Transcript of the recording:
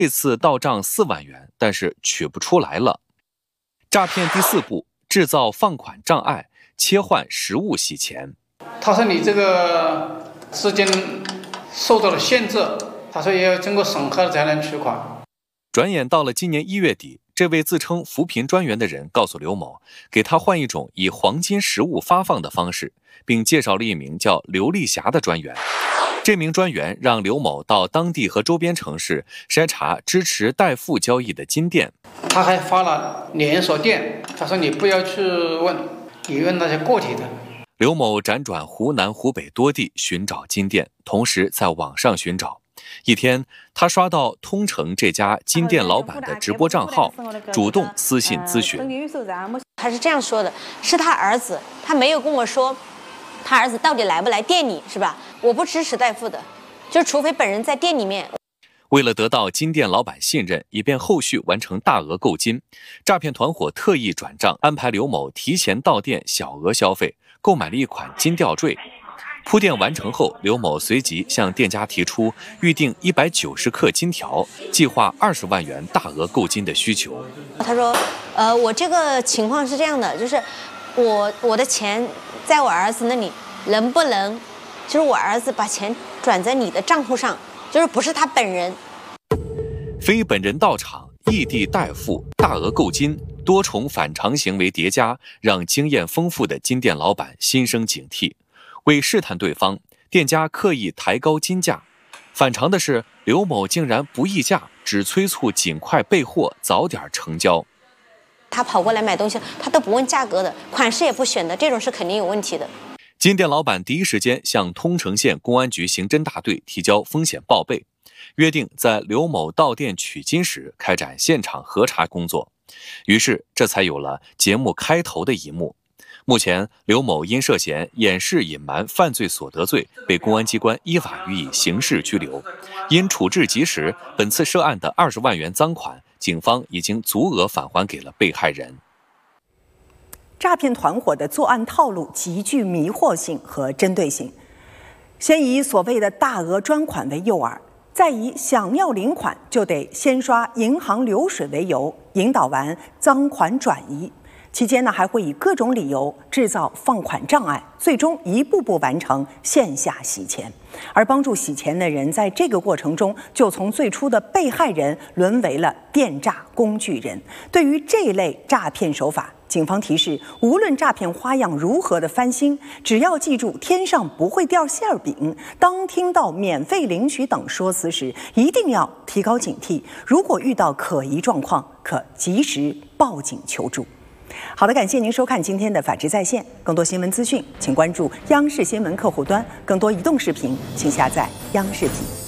这次到账4万元，但是取不出来了。诈骗第4步，制造放款障碍，切换实物洗钱。 他说你这个资金受到了限制，他说也要经过审核才能取款。 转眼到了今年1月底，这位自称扶贫专员的人告诉刘某，给他换一种以黄金实物发放的方式，并介绍了一名叫刘丽霞的专员。这名专员让刘某到当地和周边城市筛查支持代付交易的金店。 他还发了连锁店，他说你不要去问，你问那些个体的。 刘某辗转湖南、湖北多地寻找金店，同时在网上寻找。一天，他刷到通城这家金店老板的直播账号，主动私信咨询。 他是这样说的，是他儿子，他没有跟我说他儿子到底来不来店里，是吧？我不支持代付的，就除非本人在店里面。 为了得到金店老板信任，以便后续完成大额购金，诈骗团伙特意转账，安排刘某提前到店小额消费，购买了一款金吊坠。铺垫完成后，刘某随即向店家提出预定190克金条，计划20万元大额购金的需求。 他说，我这个情况是这样的，就是我的钱在我儿子那里，能不能就是我儿子把钱转在你的账户上，就是不是他本人。 非本人到场，异地代付，大额购金，多重反常行为叠加，让经验丰富的金店老板心生警惕。为试探对方，店家刻意抬高金价。反常的是，刘某竟然不议价，只催促尽快备货，早点成交。 他跑过来买东西，他都不问价格的，款式也不选的，这种是肯定有问题的。 金店老板第一时间向通城县公安局刑侦大队提交风险报备，约定在刘某到店取金时开展现场核查工作。于是，这才有了节目开头的一幕。目前，刘某因涉嫌掩饰隐瞒犯罪所得罪，被公安机关依法予以刑事拘留。因处置及时，本次涉案的20万元赃款，警方已经足额返还给了被害人。 诈骗团伙的作案套路极具迷惑性和针对性，先以所谓的大额专款为诱饵，再以想要领款就得先刷银行流水为由，引导完赃款转移。期间呢，还会以各种理由制造放款障碍，最终一步步完成线下洗钱。而帮助洗钱的人在这个过程中，就从最初的被害人沦为了电诈工具人。对于这类诈骗手法，警方提示，无论诈骗花样如何的翻新，只要记住天上不会掉馅饼，当听到免费领取等说辞时，一定要提高警惕，如果遇到可疑状况，可及时报警求助。好的，感谢您收看今天的法治在线。更多新闻资讯，请关注央视新闻客户端；更多移动视频，请下载央视频。